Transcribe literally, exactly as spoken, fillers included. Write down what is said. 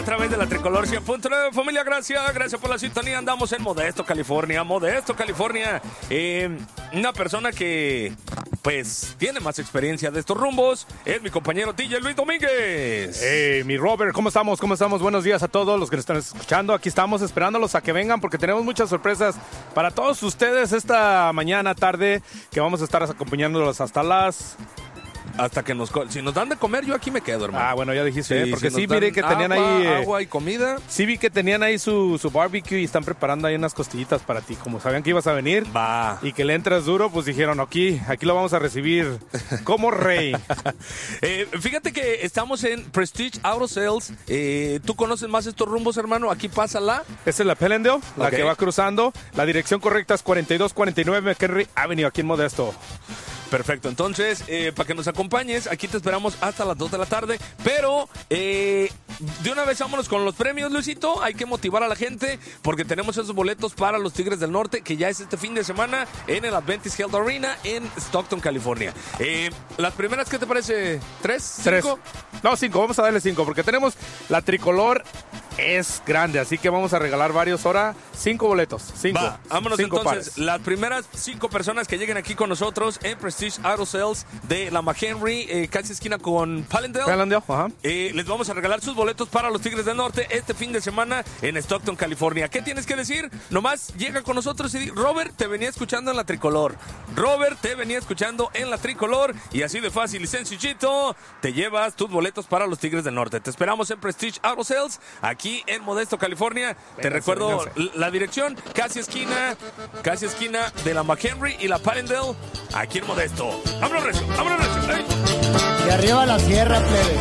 A través de la Tricolor cien punto nueve, familia, gracias, gracias por la sintonía. Andamos en Modesto, California, Modesto, California. Eh, una persona que, pues, tiene más experiencia de estos rumbos es mi compañero D J Luis Domínguez. Hey, mi Robert, ¿cómo estamos? ¿Cómo estamos? Buenos días a todos los que nos están escuchando. Aquí estamos esperándolos a que vengan porque tenemos muchas sorpresas para todos ustedes esta mañana, tarde, que vamos a estar acompañándolos hasta las... Hasta que nos... Si nos dan de comer, yo aquí me quedo, hermano. Ah, bueno, ya dijiste, Sí, ¿eh? Porque si sí, nos miré que dan tenían agua, ahí... eh, agua y comida. Sí vi que tenían ahí su, su barbecue y están preparando ahí unas costillitas para ti. Como sabían que ibas a venir Va. y que le entras duro, pues dijeron, aquí, aquí lo vamos a recibir como rey. eh, fíjate que estamos en Prestige Auto Sales. Eh, ¿Tú conoces más estos rumbos, hermano? Aquí pásala. Esa es la Pelendale, la Ok. que va cruzando. La dirección correcta es cuarenta y dos cuarenta y nueve McHenry Avenue, aquí en Modesto. Perfecto, entonces, eh, para que nos acompañes, aquí te esperamos hasta las dos de la tarde, pero eh, de una vez vámonos con los premios, Luisito. Hay que motivar a la gente porque tenemos esos boletos para los Tigres del Norte, que ya es este fin de semana en el Adventist Health Arena en Stockton, California. Eh, las primeras, ¿qué te parece? ¿Tres? Tres. ¿Cinco? No, cinco, vamos a darle cinco, porque tenemos la tricolor, es grande, así que vamos a regalar varios ahora. Cinco boletos, cinco. Va, vámonos cinco entonces. pares. Las primeras cinco personas que lleguen aquí con nosotros en Prestige Auto Sales de la McHenry, eh, casi esquina con Palendale. Pelendale, ajá. Eh, les vamos a regalar sus boletos para los Tigres del Norte este fin de semana en Stockton, California. ¿Qué tienes que decir? Nomás llega con nosotros y di, Robert, te venía escuchando en la Tricolor. Robert, te venía escuchando en la Tricolor. Y así de fácil y sencillito, te llevas tus boletos para los Tigres del Norte. Te esperamos en Prestige Auto Sales, aquí en Modesto, California. Te Vénganse, recuerdo vénganse. la dirección, casi esquina, casi esquina de la McHenry y la Palendale, aquí en Modesto. ¡Vámonos, recio! ¡Vámonos, recio! ¡Ey! Y arriba la sierra, plebe.